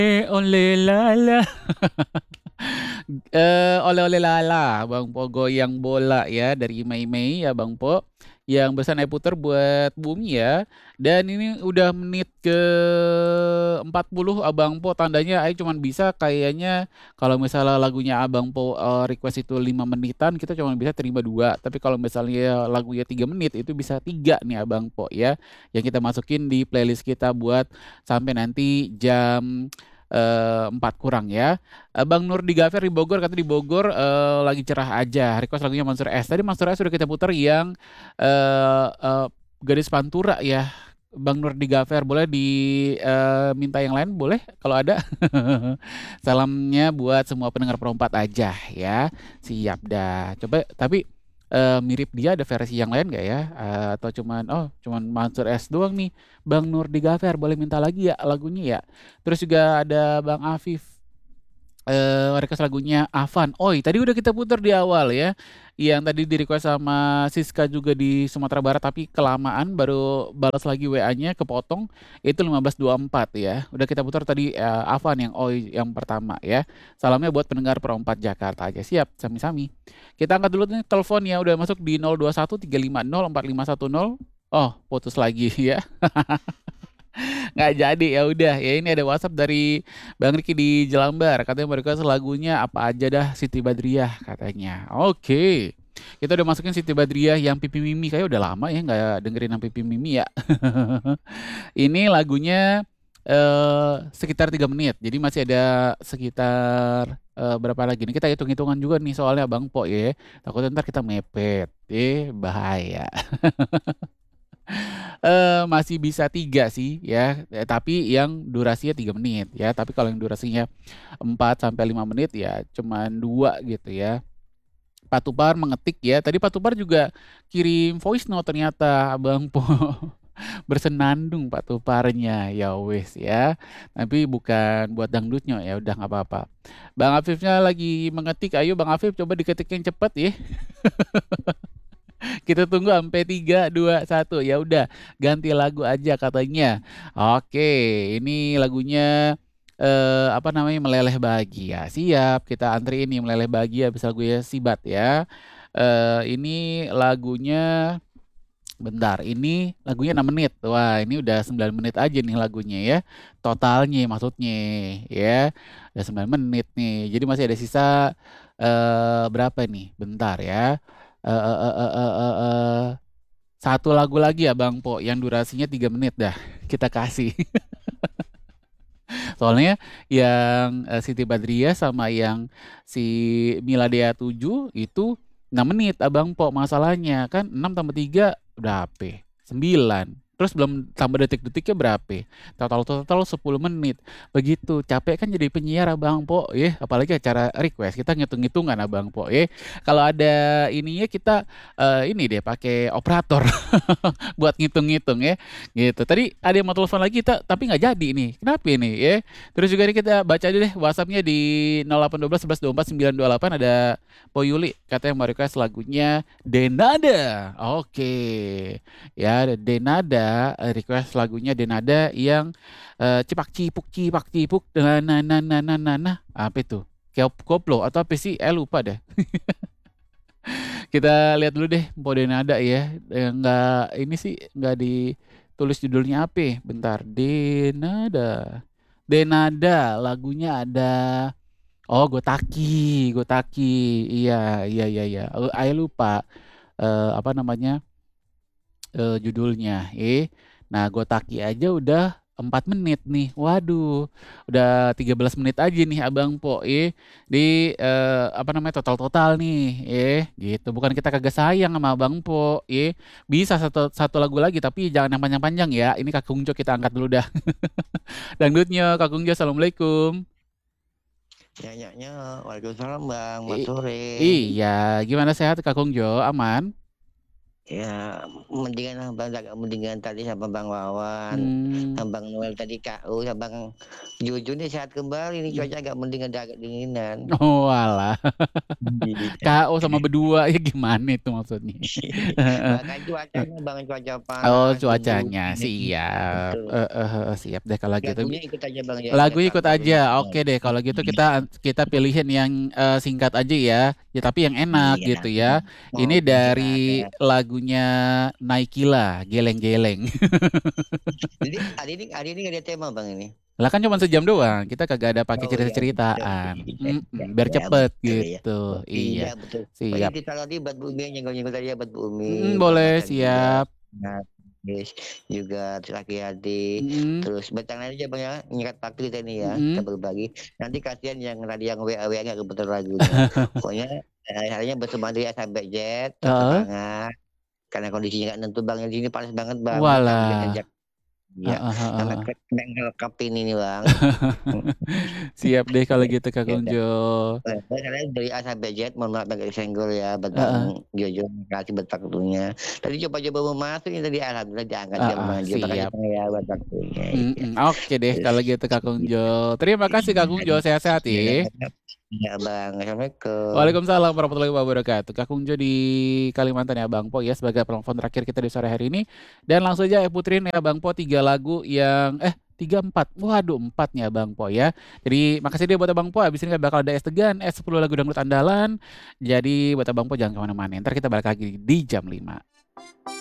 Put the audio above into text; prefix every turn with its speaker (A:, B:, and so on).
A: Oleh lala. Oleh-oleh lala, Bang Po goyang bola ya dari Mei Mei ya Bang Po. Yang barusan saya putar buat Bumi ya. Dan ini udah menit ke 40 Abang Po tandanya Ayo cuman bisa kayaknya kalau misalnya lagunya Abang Po request itu 5 menitan kita cuma bisa terima 2. Tapi kalau misalnya lagunya 3 menit itu bisa 3 nih Abang Po ya. Yang kita masukin di playlist kita buat sampai nanti jam 4 kurang ya. Bang Nur di Gafer di Bogor kata di Bogor lagi cerah aja. Request lagunya Monster S. Tadi Monster S sudah kita putar yang Gadis Pantura ya. Bang Nur di Gafer boleh diminta yang lain boleh kalau ada. Salamnya buat semua pendengar perempat aja ya. Siap dah. Coba tapi mirip dia ada versi yang lain nggak ya? Atau cuman Monster S doang nih. Bang Nur di Gafer boleh minta lagi ya lagunya ya. Terus juga ada Bang Afif request lagunya Avan. Oi, tadi udah kita putar di awal ya. Yang tadi di request sama Siska juga di Sumatera Barat tapi kelamaan baru balas lagi WA-nya kepotong itu 15.24 ya. Udah kita putar tadi Avan yang Oi yang pertama ya. Salamnya buat pendengar perempat Jakarta aja. Siap, sami-sami. Kita angkat dulu nih telepon ya udah masuk di 021 350 4510. Oh, putus lagi ya. Nggak jadi ya udah ya ini ada WhatsApp dari Bang Riki di Jelambar katanya mereka lagunya apa aja dah Siti Badriah katanya. Oke, kita udah masukin Siti Badriah yang Pipi Mimi kayak udah lama ya nggak dengerin yang Pipi Mimi ya. Ini lagunya sekitar 3 menit jadi masih ada sekitar berapa lagi nih kita hitung-hitungan juga nih soalnya Bang Po ya takutnya ntar kita mepet bahaya. Masih bisa 3 sih ya, tapi yang durasinya 3 menit ya. Tapi kalau yang durasinya 4 sampai 5 menit ya cuman 2 gitu ya. Pak Tupar mengetik ya. Tadi Pak Tupar juga kirim voice note ternyata Abang Po. Bersenandung Pak Tuparnya. Ya wes ya. Tapi bukan buat dangdutnya ya udah nggak apa-apa. Bang Afifnya lagi mengetik. Ayo Bang Afif coba diketik yang cepet ya. Kita tunggu sampai 3, 2, 1. Ya udah, ganti lagu aja katanya. Oke, ini lagunya apa namanya Meleleh Bahagia. Siap, kita antri ini Meleleh Bahagia bisa lagunya Sibat ya. Ini lagunya bentar, ini lagunya 6 menit. Wah, ini udah 9 menit aja nih lagunya ya. Totalnya maksudnya ya. Udah 9 menit nih. Jadi masih ada sisa berapa nih? Bentar ya. Eh, eh, eh, eh, eh, eh, eh. Satu lagu lagi ya Bang Po yang durasinya 3 menit dah kita kasih. Soalnya yang Siti Badriah sama yang si Miladea 7 itu 6 menit Abang Po masalahnya kan 6 tambah 3 berapa? 9. Terus belum tambah detik-detiknya berapa? Total 10 menit. Begitu. Capek kan jadi penyiar Abang Po ya. Apalagi acara request kita ngitung-ngitungan Abang Po ya. Kalau ada ininya kita ini deh pakai operator buat ngitung-ngitung ya. Gitu. Tadi ada yang mau telepon lagi kita tapi nggak jadi nih. Kenapa ini ya? Terus juga nih kita baca aja deh WhatsAppnya di 0812 11 24 928 ada Po Yuli katanya mau request lagunya Denada. Oke. Ya ada Denada request lagunya Denada yang cipak cipuk na apa itu? Koplo atau apa sih? Lupa deh. Kita lihat dulu deh Po Denada ya. Nggak ini sih nggak ditulis judulnya apa ya? Bentar. Denada. Denada lagunya ada Oh, Gotaki. Iya, iya, iya, iya. Saya lupa apa namanya judulnya. Nah Gotaki aja udah 4 menit nih. Waduh, udah 13 menit aja nih Abang Po. Di apa namanya total nih. Gitu. Bukan kita kagak sayang sama Abang Po. Bisa satu satu lagu lagi tapi jangan yang panjang-panjang ya. Ini Kak Kungjo kita angkat dulu dah. Dangdutnya Kak Kungjo, assalamualaikum.
B: Ya. Waalaikumsalam Bang, Mas
A: I-
B: sore.
A: iya, gimana sehat Kak Kungjo? Aman?
B: Ya, mendingan Abang agak mendingan tadi sama Bang Wawan,
A: Mmm,
B: Abang Noel tadi KO, Abang Juju nih sehat kembali nih,
A: mhm.
B: cuaca agak mending, agak dinginan.
A: Oalah,
B: Iya.
A: KO sama berdua, ya gimana itu maksudnya? Heeh.
B: Makanya cuacanya Bang, cuaca
A: Oh,
B: panas, debu,
A: cuacanya, siap,
B: betul.
A: heeh heeh, siap deh kalau gitu.
B: Lagunya ikut aja Bang ya,
A: Lagu
B: biar
A: ikut
B: faktor
A: aja,
B: lagunya.
A: oke deh kalau gitu kita kita pilihin yang, singkat aja ya, ya tapi yang enak
B: Iya,
A: gitu ya.
B: mau
A: Ini dari
B: istirahat.
A: lagunya Naikila, Geleng-Geleng.
B: Jadi hari ini nggak ada tema Bang ini?
A: Lah kan cuma sejam doang, kita kagak ada pakai
B: Oh iya betul,
A: cerita-ceritaan,
B: iya iya
A: biar
B: iya
A: cepet
B: betul ya.
A: gitu,
B: Oh iya
A: iya,
B: betul. Oh
A: siap,
B: itu tadi buat Bu Umi yang nyenggol-nyenggol tadi ya buat Bu Umi, Bang
A: boleh,
B: Hasan juga,
A: siap,
B: nah terus juga terus Aki-Adi,
A: mhm
B: terus bentang aja Bang ya, nyikat waktu kita ini ya, kita
A: mhm.
B: berbagi. Nanti kasihan yang tadi yang WA-WA nggak kebetulan lagunya. Pokoknya, harinya bersama dia sampai Z, tetap
A: Heeh,
B: semangat, karena kondisinya nggak nentu Bang, di sini panas banget Bang, ini sampai
A: walah,
B: sejak iya,
A: heeh heeh
B: sampai
A: heeh.
B: keringat ngelekapin ini Bang.
A: Siap deh kalau gitu Kak
B: Ya udah.
A: Kunjo,
B: Kalian dari A sampai Z, mohon maaf agak disenggol ya, buat Bang
A: heeh
B: Jojo, makasih buat waktunya. Tadi coba-coba mau masuk ini tadi alhamdulillah diangkat juga sama
A: heeh,
B: Bang Jo, makasih
A: siap.
B: Bang ya buat waktunya, iya.
A: Oke deh kalau gitu Kak Kungjo. Terima kasih Kak Kungjo, sehat-sehat ya.
B: Iya Bang, assalamualaikum.
A: Waalaikumsalam warahmatullahi wabarakatuh. Kak Kungjo di Kalimantan ya Bang Po ya sebagai penelpon terakhir kita di sore hari ini. Dan langsung aja puterin ya Bang Po tiga lagu yang tiga empat. Waduh empat nih Bang Po ya. Jadi makasih dia buat Abang Po. Abis ini bakal ada es degan, 10 lagu dangdut andalan. Jadi buat Abang Po jangan kemana-mana. Ntar kita balik lagi di jam 5.